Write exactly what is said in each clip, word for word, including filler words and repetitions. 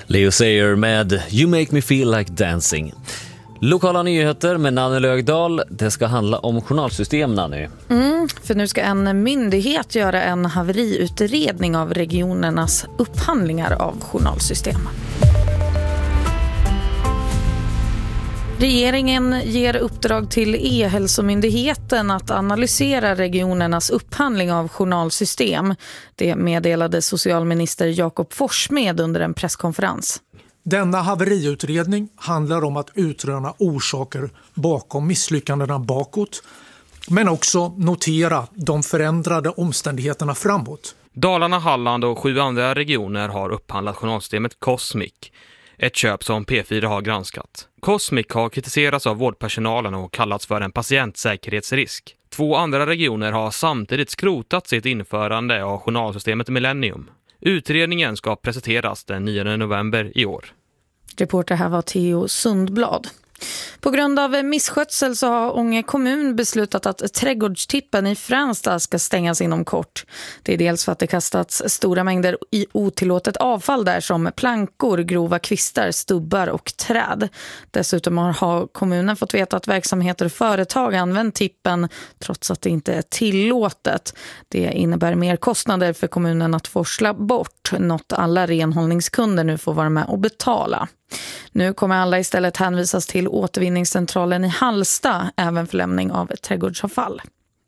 Leo Sayer med You Make Me Feel Like Dancing. Lokala nyheter med Nanny Lögdahl. Det ska handla om journalsystem, Nanny. Mm, för nu ska en myndighet göra en haveriutredning av regionernas upphandlingar av journalsystem. Regeringen ger uppdrag till E-hälsomyndigheten att analysera regionernas upphandling av journalsystem. Det meddelade socialminister Jakob Forssmed under en presskonferens. Denna haveriutredning handlar om att utröna orsaker bakom misslyckandena bakåt, men också notera de förändrade omständigheterna framåt. Dalarna, Halland och sju andra regioner har upphandlat journalsystemet Cosmic. Ett köp som P fyra har granskat. Cosmic har kritiserats av vårdpersonalen och kallats för en patientsäkerhetsrisk. Två andra regioner har samtidigt skrotat sitt införande av journalsystemet Millennium. Utredningen ska presenteras den nionde november i år. Reporter här var Theo Sundblad. På grund av misskötsel så har Ånge kommun beslutat att trädgårdstippen i Fränsta ska stängas inom kort. Det är dels för att det kastats stora mängder i otillåtet avfall där som plankor, grova kvistar, stubbar och träd. Dessutom har kommunen fått veta att verksamheter och företag använt tippen trots att det inte är tillåtet. Det innebär mer kostnader för kommunen att forsla bort, något alla renhållningskunder nu får vara med och betala. Nu kommer alla istället hänvisas till återvinningscentralen i Hallsta, även för lämning av trädgårdsavfall.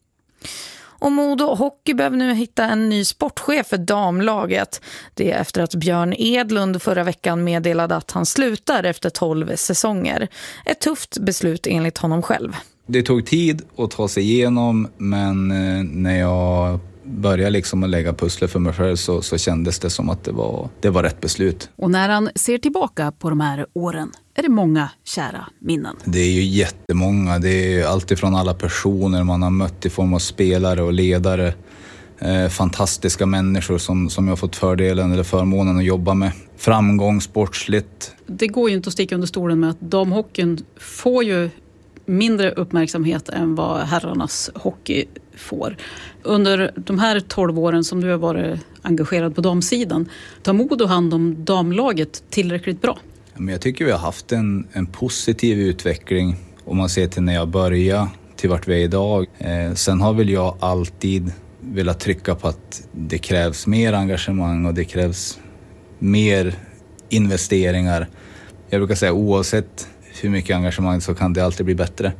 Och Modo Hockey behöver nu hitta en ny sportchef för damlaget. Det är efter att Björn Edlund förra veckan meddelade att han slutar efter tolv säsonger. Ett tufft beslut enligt honom själv. Det tog tid att ta sig igenom, men när jag började liksom att lägga pusslet för mig själv så, så kändes det som att det var, det var rätt beslut. Och när han ser tillbaka på de här åren är det många kära minnen. Det är ju jättemånga. Det är allt ifrån alla personer man har mött i form av spelare och ledare. Eh, fantastiska människor som, som jag har fått fördelen eller förmånen att jobba med. Framgång sportsligt. Det går ju inte att sticka under stolen med att damhockeyn får ju mindre uppmärksamhet än vad herrarnas hockey får. Under de här tolv åren som du har varit engagerad på damsidan, tar Modo hand om damlaget tillräckligt bra? Men jag tycker vi har haft en, en positiv utveckling om man ser till när jag började till vart vi är idag. Eh, sen har väl jag alltid velat trycka på att det krävs mer engagemang och det krävs mer investeringar. Jag brukar säga oavsett hur mycket engagemang så kan det alltid bli bättre.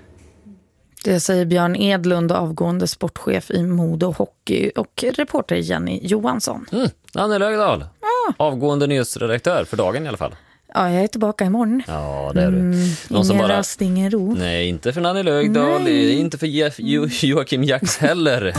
Det säger Björn Edlund, avgående sportchef i Modo Hockey, och reporter Jenny Johansson. Mm, Nanny Lögdahl, ja. Avgående nyhetsredaktör för dagen i alla fall. Ja, jag är tillbaka imorgon. Ja, det är du. Mm, ingen bara... rast, ingen ro. Nej, inte för Nanny Lögdahl, Nej. inte för Jeff, jo, Joakim Jax heller.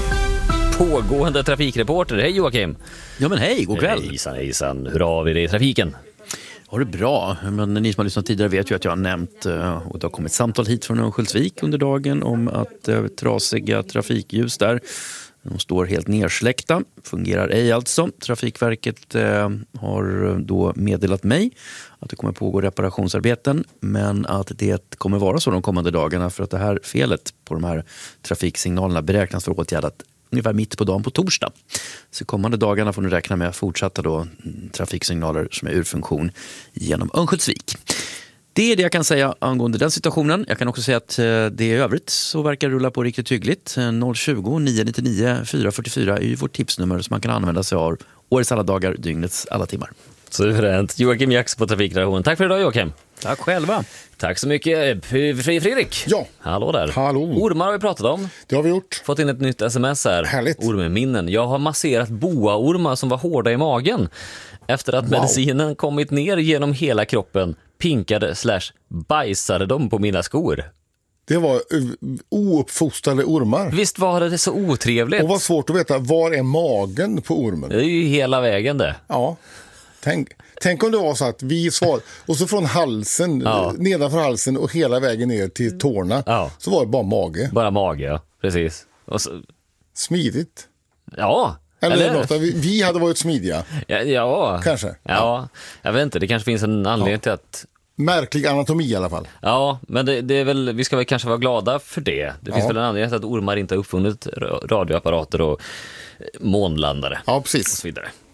Pågående trafikreporter. Hej Joakim. Ja men hej, god kväll. Hejsan, hejsan. Hur har vi det i trafiken? Har det bra, men ni som har lyssnat tidigare vet ju att jag har nämnt, och det har kommit samtal hit från Örnsköldsvik under dagen om att äh, trasiga trafikljus där, de står helt nersläckta, fungerar ej alltså. Trafikverket äh, har då meddelat mig att det kommer pågå reparationsarbeten, men att det kommer vara så de kommande dagarna för att det här felet på de här trafiksignalerna beräknas för åtgärdat ungefär mitt på dagen på torsdag. Så kommande dagarna får ni räkna med fortsatta då trafiksignaler som är ur funktion genom Örnsköldsvik. Det är det jag kan säga angående den situationen. Jag kan också säga att det i övrigt så verkar rulla på riktigt hyggligt. noll tjugo nio nittionio fyra fyrtiofyra är ju vårt tipsnummer som man kan använda sig av årets alla dagar, dygnets alla timmar. Suveränt. Joakim Jax på Trafikredaktionen. Tack för idag Joakim. Tack själva. Tack så mycket. Fredrik. Ja. Hallå där. Hallå. Ormar har vi pratat om. Det har vi gjort. Fått in ett nytt sms här. Härligt. Ormeminnen. Jag har masserat boaormar som var hårda i magen. Efter att wow. medicinen kommit ner genom hela kroppen, pinkade slash bajsade de på mina skor. Det var ouppfostrade ormar. Visst var det så otrevligt. Och vad svårt att veta, var är magen på ormen? Det är ju hela vägen det. Ja, tänk, tänk om det var så att vi svar och så från halsen, ja. nedanför halsen och hela vägen ner till tårna, ja. så var det bara mage. Bara mage, ja. Precis. Och så... Smidigt. Ja. Eller, Eller något, vi, vi hade varit smidiga. Ja, ja. Kanske. Ja. ja, jag vet inte. Det kanske finns en anledning ja. till att... Märklig anatomi i alla fall. Ja, men det, det är väl, vi ska väl kanske vara glada för det. Det finns ja. väl en anledning till att ormar inte har uppfunnit radioapparater och månlandare. Ja, precis. Och så vidare.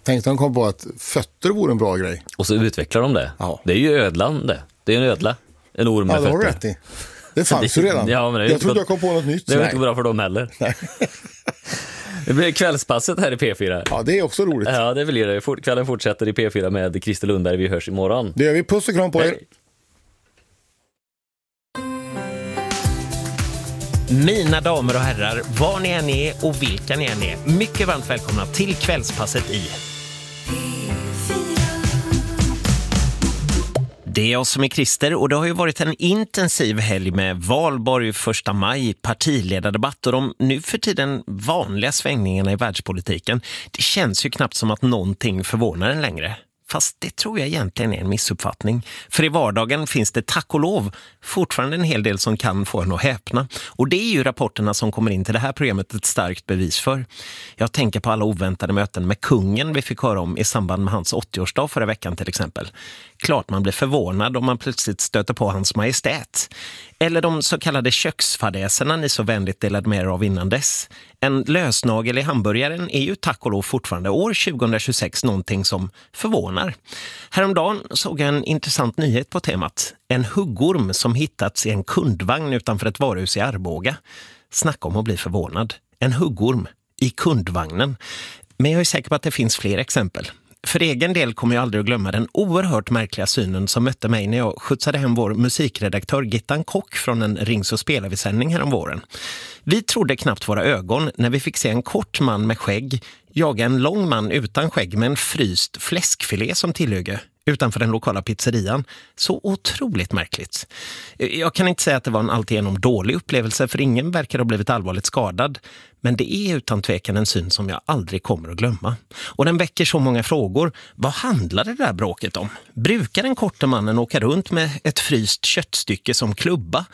Tänkte de kom på att fötter vore en bra grej. Och så utvecklar de det. Ja. Det är ju ödlan det. Det är en ödla. En orm med ja, det har du fötter. rätt i. Det fanns ju redan. Ja, men det är jag trodde jag kom på något nytt. Det är inte bra för dem heller. Nej. Det blir kvällspasset här i P fyra. Ja, det är också roligt. Ja, det blir det. Kvällen fortsätter i P fyra med Christer Lundberg. Vi hörs imorgon. Det gör vi. Puss och kram på er. Hej. Mina damer och herrar, var ni än är och vilka ni än är, mycket varmt välkomna till kvällspasset i Det är jag som är Christer och det har ju varit en intensiv helg med valborg, första maj, partiledardebatt och de nu för tiden vanliga svängningarna i världspolitiken. Det känns ju knappt som att någonting förvånar en längre. Fast det tror jag egentligen är en missuppfattning. För i vardagen finns det tack och lov fortfarande en hel del som kan få en att häpna. Och det är ju rapporterna som kommer in till det här programmet ett starkt bevis för. Jag tänker på alla oväntade möten med kungen vi fick höra om i samband med hans åttioårsdag förra veckan till exempel. Klart man blir förvånad om man plötsligt stöter på hans majestät. Eller de så kallade köksfadäserna ni så vänligt delade med er av innan dess. En lösnagel i hamburgaren är ju tack och lov fortfarande år tjugohundratjugosex någonting som förvånar. Häromdagen såg jag en intressant nyhet på temat. En huggorm som hittats i en kundvagn utanför ett varuhus i Arboga. Snacka om att bli förvånad. En huggorm i kundvagnen. Men jag är säker på att det finns fler exempel. För egen del kommer jag aldrig att glömma den oerhört märkliga synen som mötte mig när jag skjutsade hem vår musikredaktör Gittan Kock från en Rings- och spelar vid sändning här om våren. Vi trodde knappt våra ögon när vi fick se en kort man med skägg jaga en lång man utan skägg med en fryst fläskfilé som tillhygge utanför den lokala pizzerian. Så otroligt märkligt. Jag kan inte säga att det var en alltigenom dålig upplevelse för ingen verkar ha blivit allvarligt skadad. Men det är utan tvekan en syn som jag aldrig kommer att glömma. Och den väcker så många frågor. Vad handlar det där bråket om? Brukar den korta mannen åka runt med ett fryst köttstycke som klubba?